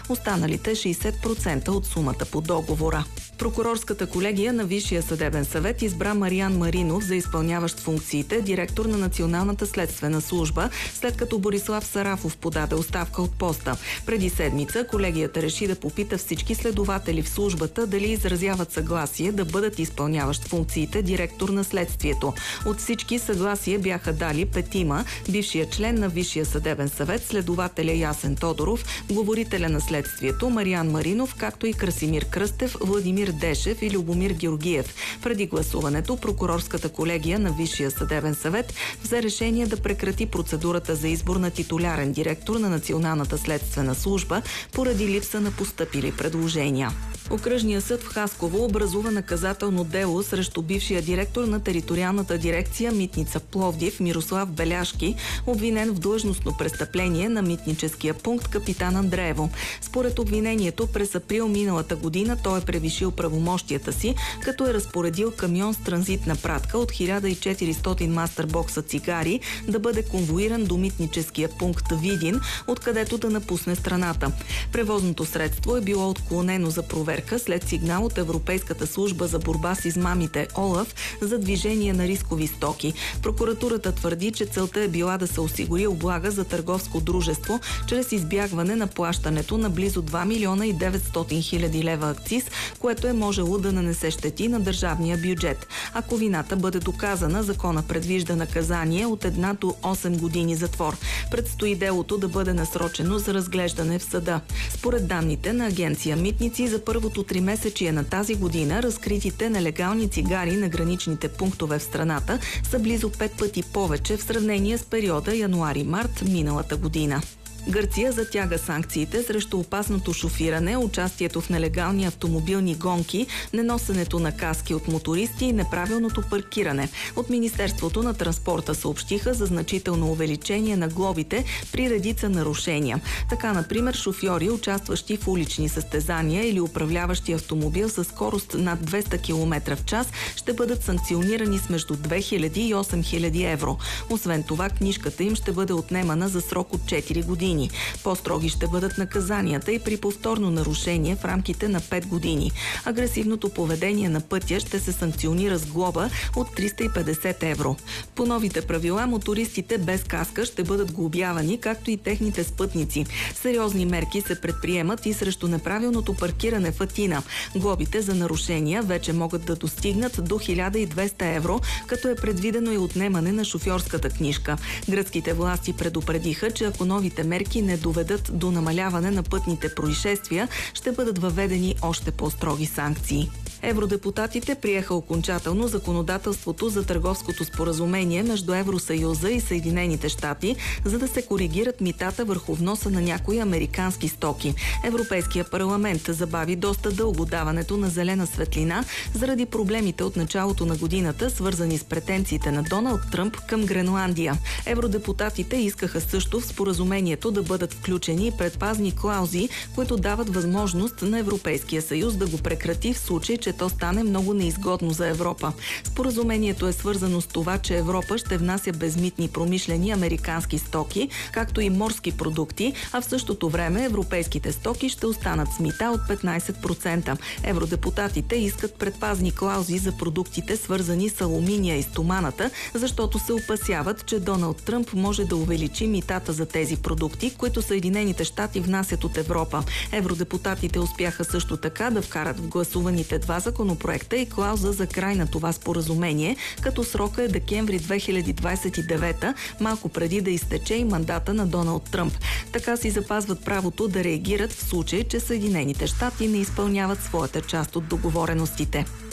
останалите 60% от сумата по договора. Прокурорската колегия на Висшия съдебен съвет избра Мариан Маринов за изпълняващ функциите директор на Националната следствена служба, след като Борислав Сарафов подаде оставка от поста. Преди седмица колегията реши да попита всички следователи в службата дали изразяват съгласие да бъдат изпълняващ функциите директор на следствието. От всички съгласие бяха дали 5: бившия член на Висшия съдебен съвет, следователя Ясен Тодоров, говорителя на следствието Мариан Маринов, както и Красимир Кръстев, Владимир Дешев и Любомир Георгиев. Преди гласуването прокурорската колегия на Висшия съдебен съвет взе решение да прекрати процедурата за избор на титулярен директор на Националната следствена служба поради липса на постъпили предложения. Окръжният съд в Хасково образува наказателно дело срещу бившия директор на териториалната дирекция Митница Пловдив Мирослав Беляшки, обвинен в длъжностно престъпление на митническия пункт Капитан Андреево. Според обвинението през април миналата година той е превишил правомощията си, като е разпоредил камион с транзитна пратка от 1400 мастербокса цигари да бъде конвоиран до митническия пункт Видин, откъдето да напусне страната. Превозното средство е било отклонено за проверка след сигнал от Европейската служба за борба с измамите ОЛАФ за движение на рискови стоки. Прокуратурата твърди, че целта е била да се осигури облага за търговско дружество чрез избягване на плащането на близо 2 милиона и 900 хиляди лева акциз, което е можело да нанесе щети на държавния бюджет. Ако вината бъде доказана, закона предвижда наказание от 1 до 8 години затвор. Предстои делото да бъде насрочено за разглеждане в съда. Според данните на агенция Митници, за първото тримесечие на тази година разкритите нелегални цигари на граничните пунктове в страната са близо 5 пъти повече в сравнение с периода януари-март миналата година. Гърция затяга санкциите срещу опасното шофиране, участието в нелегални автомобилни гонки, неносенето на каски от мотористи и неправилното паркиране. От Министерството на транспорта съобщиха за значително увеличение на глобите при редица нарушения. Така, например, шофьори, участващи в улични състезания или управляващи автомобил със скорост над 200 км в час, ще бъдат санкционирани с между 2000 и 8000 евро. Освен това, книжката им ще бъде отнемана за срок от 4 години. По-строги ще бъдат наказанията и при повторно нарушение в рамките на 5 години. Агресивното поведение на пътя ще се санкционира с глоба от 350 евро. По новите правила мотористите без каска ще бъдат глобявани, както и техните спътници. Сериозни мерки се предприемат и срещу неправилното паркиране в Атина. Глобите за нарушения вече могат да достигнат до 1200 евро, като е предвидено и отнемане на шофьорската книжка. Гръцките власти предупредиха, че ако новите мерки не доведат до намаляване на пътните происшествия, ще бъдат въведени още по-строги санкции. Евродепутатите приеха окончателно законодателството за търговското споразумение между Евросъюза и Съединените щати, за да се коригират митата върху вноса на някои американски стоки. Европейския парламент забави доста дълго даването на зелена светлина заради проблемите от началото на годината, свързани с претенциите на Доналд Тръмп към Гренландия. Евродепутатите искаха също в споразумението да бъдат включени предпазни клаузи, които дават възможност на Европейския съюз да го прекрати в случай, че то стане много неизгодно за Европа. Споразумението е свързано с това, че Европа ще внася безмитни промишлени американски стоки, както и морски продукти, а в същото време европейските стоки ще останат с мита от 15%. Евродепутатите искат предпазни клаузи за продуктите, свързани с алуминия и стоманата, защото се опасяват, че Доналд Тръмп може да увеличи митата за тези продукти, които Съединените щати внасят от Европа. Евродепутатите успяха също така да вкарат в гласуваните два законопроекта и клауза за край на това споразумение, като срока е декември 2029, малко преди да изтече и мандата на Доналд Тръмп. Така си запазват правото да реагират в случай, че Съединените щати не изпълняват своята част от договореностите.